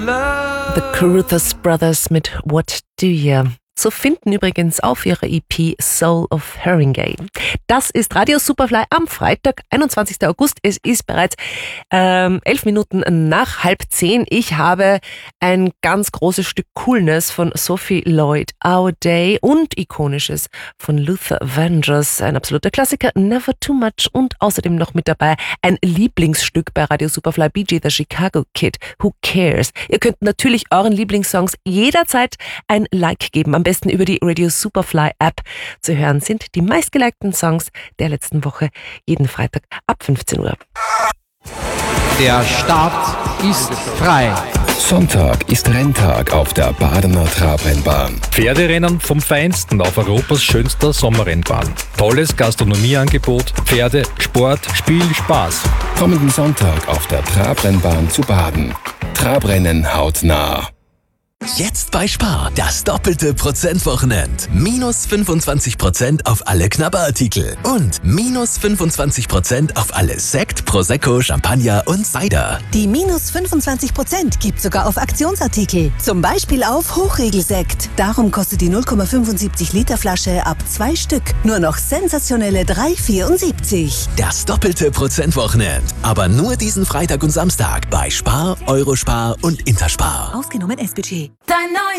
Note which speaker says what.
Speaker 1: The Carruthers Brothers mit What Do You? Zu finden übrigens auf ihrer EP Soul of Haringey. Das ist Radio Superfly am Freitag, 21. August. Es ist bereits 11 Minuten nach 9:30. Ich habe ein ganz großes Stück Coolness von Sophie Lloyd, Our Day und Ikonisches von Luther Vandross. Ein absoluter Klassiker, Never Too Much und außerdem noch mit dabei ein Lieblingsstück bei Radio Superfly, Bee Gees, The Chicago Kid, Who Cares? Ihr könnt natürlich euren Lieblingssongs jederzeit ein Like geben. Am besten über die Radio Superfly App. Zu hören sind die meistgelikten Songs der letzten Woche jeden Freitag ab 15 Uhr.
Speaker 2: Der Start ist frei.
Speaker 3: Sonntag ist Renntag auf der Badener Trabrennbahn.
Speaker 4: Pferderennen vom Feinsten auf Europas schönster Sommerrennbahn. Tolles Gastronomieangebot, Pferde, Sport, Spiel, Spaß.
Speaker 3: Kommenden Sonntag auf der Trabrennbahn zu baden. Trabrennen hautnah.
Speaker 5: Jetzt bei Spar, das doppelte Prozentwochenend. Minus 25% auf alle Knabberartikel und minus 25% auf alle Sekt, Prosecco, Champagner und Cider.
Speaker 6: Die minus 25% gibt sogar auf Aktionsartikel. Zum Beispiel auf Hochregelsekt. Darum kostet die 0,75 Liter Flasche ab 2 Stück nur noch sensationelle 3,74.
Speaker 5: Das doppelte Prozentwochenend. Aber nur diesen Freitag und Samstag bei Spar, Eurospar und Interspar.
Speaker 6: Ausgenommen SBG.
Speaker 7: Dein neues